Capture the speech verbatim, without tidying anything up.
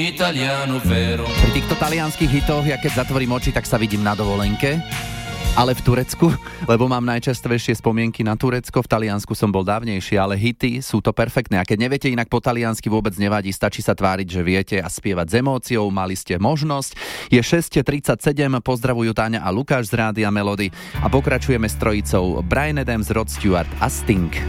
Pri týchto talianskych hitoch, ja keď zatvorím oči, tak sa vidím na dovolenke, ale v Turecku, lebo mám najčastejšie spomienky na Turecko. V Taliansku som bol dávnejšie, ale hity sú to perfektné. A keď neviete inak po taliansky, vôbec nevadí, stačí sa tváriť, že viete a spievať s emóciou, mali ste možnosť. Je šesť tridsaťsedem, pozdravujú Táňa a Lukáš z Rádia Melody a pokračujeme s trojicou Bryan Adams, Rod Stewart a Sting.